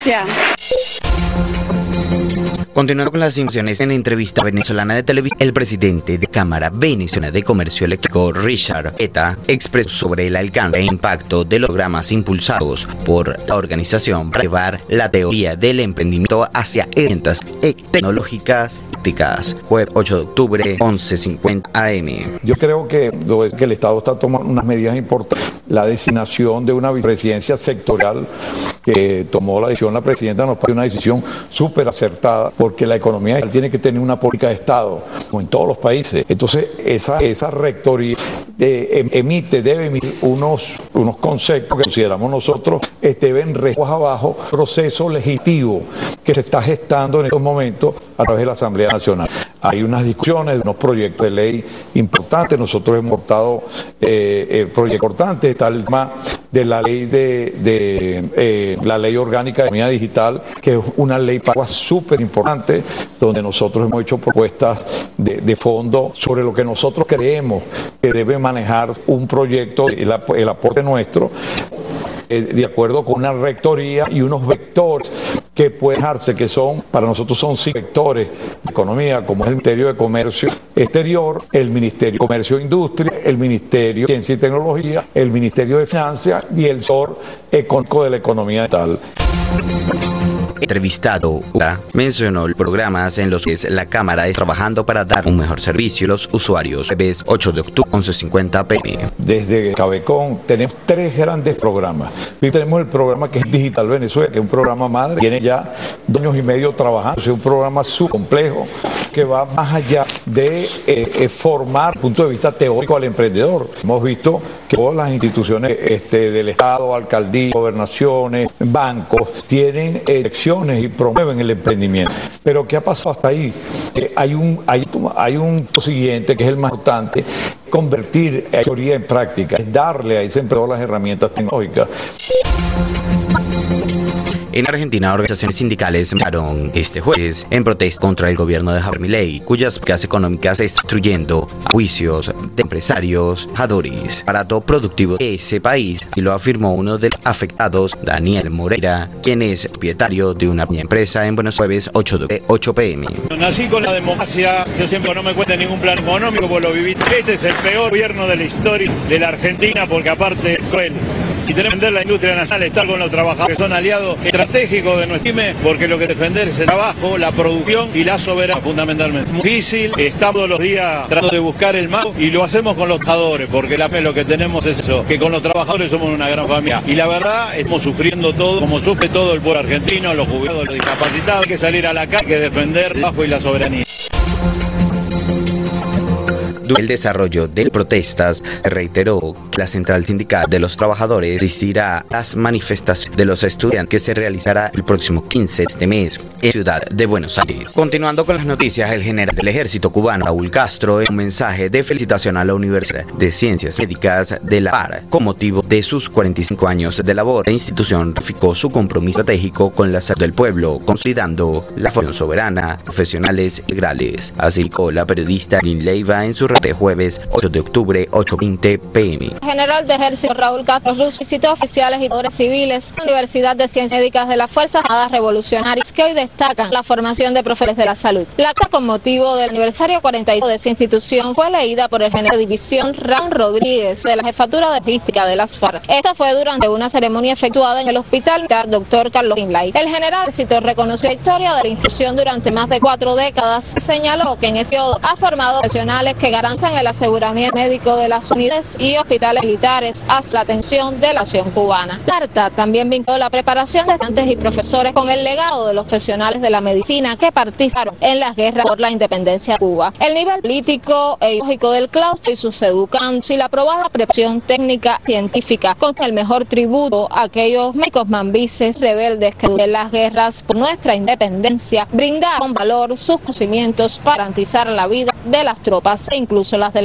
Ya. Continuando con las informaciones, en entrevista venezolana de televisión, el presidente de Cámara Venezolana de Comercio Eléctrico, Richard Eta, expresó sobre el alcance e impacto de los programas impulsados por la organización para llevar la teoría del emprendimiento hacia herramientas tecnológicas prácticas. Jueves 8 de octubre, 11:50 AM. Yo creo que el Estado está tomando unas medidas importantes. La designación de una vicepresidencia sectorial que tomó la decisión la presidenta nos parece una decisión súper acertada, porque la economía tiene que tener una política de Estado, como en todos los países. Entonces, esa rectoría debe emitir unos conceptos que consideramos nosotros deben regir abajo proceso legislativo que se está gestando en estos momentos a través de la Asamblea Nacional. Hay unas discusiones de unos proyectos de ley importantes. Nosotros hemos portado proyectos importantes. Está el tema de la ley la ley orgánica de economía digital, que es una ley para súper importante, donde nosotros hemos hecho propuestas de fondo sobre lo que nosotros creemos que debe manejar un proyecto, el aporte nuestro, de acuerdo con una rectoría y unos vectores que pueden dejarse, que para nosotros son 5 vectores de economía, como es el Ministerio de Comercio Exterior, el Ministerio de Comercio e Industria, el Ministerio de Ciencia y Tecnología, el Ministerio de Finanzas y el sector económico de la economía tal. Entrevistado mencionó los programas en los que la Cámara está trabajando para dar un mejor servicio a los usuarios. Jueves 8 de octubre, 11:50 PM. Desde Cabecon tenemos 3 grandes programas. Tenemos el programa que es Digital Venezuela, que es un programa madre, tiene ya 2 años y medio trabajando. Es un programa súper complejo que va más allá de formar desde el punto de vista teórico al emprendedor. Hemos visto que todas las instituciones del Estado, alcaldías, gobernaciones, bancos, tienen elecciones y promueven el emprendimiento. Pero ¿qué ha pasado hasta ahí? Hay un siguiente que es el más importante: convertir la teoría en práctica, es darle a ese emprendedor las herramientas tecnológicas. En Argentina, organizaciones sindicales marcharon este jueves en protesta contra el gobierno de Javier Milei, cuyas políticas económicas están destruyendo a juicios de empresarios, trabajadores, aparato productivo de ese país, y lo afirmó uno de los afectados, Daniel Moreira, quien es propietario de una pequeña empresa en Buenos Aires. 8 PM. Nací con la democracia, yo siempre no me cuento ningún plan económico, porque lo viví. Este es el peor gobierno de la historia de la Argentina, porque aparte es cruel. Y tenemos que defender la industria nacional, estar con los trabajadores que son aliados estratégicos de nuestro pyme, porque lo que defender es el trabajo, la producción y la soberanía fundamentalmente. Muy difícil, estamos todos los días tratando de buscar el mal, y lo hacemos con los trabajadores, porque lo que tenemos es eso, que con los trabajadores somos una gran familia. Y la verdad, estamos sufriendo todo, como sufre todo el pueblo argentino, los jubilados, los discapacitados. Hay que salir a la calle, hay que defender el trabajo y la soberanía. El desarrollo de protestas reiteró que la Central Sindical de los Trabajadores asistirá a las manifestaciones de los estudiantes que se realizará el próximo 15 de este mes en Ciudad de Buenos Aires. Continuando con las noticias, el general del ejército cubano, Raúl Castro, en un mensaje de felicitación a la Universidad de Ciencias Médicas de La Par con motivo de sus 45 años de labor. La institución ratificó su compromiso estratégico con la salud del pueblo, consolidando la formación soberana, profesionales y integrales. Así dijo la periodista Lynn Leiva en su de jueves 8 de octubre, 8:20 PM. El general de ejército Raúl Castro Ruz visitó oficiales y trabajadores civiles de la Universidad de Ciencias Médicas de las Fuerzas Armadas Revolucionarias, que hoy destacan la formación de profesionales de la salud. La acta con motivo del aniversario 45 de esa institución fue leída por el general de división Raúl Rodríguez de la jefatura de logística de las FARC. Esto fue durante una ceremonia efectuada en el hospital militar Dr. Carlos Finlay. El general del ejército reconoció la historia de la institución durante más de 4 décadas y señaló que en ese periodo ha formado profesionales que garantizan el aseguramiento médico de las unidades y hospitales militares hacia la atención de la nación cubana. La carta también vinculó la preparación de estudiantes y profesores con el legado de los profesionales de la medicina que participaron en las guerras por la independencia de Cuba. El nivel político e ideológico del claustro y sus educandos y la aprobada preparación técnica científica con el mejor tributo a aquellos médicos mambises rebeldes que durante las guerras por nuestra independencia brindaron con valor sus conocimientos para garantizar la vida de las tropas e incluso las de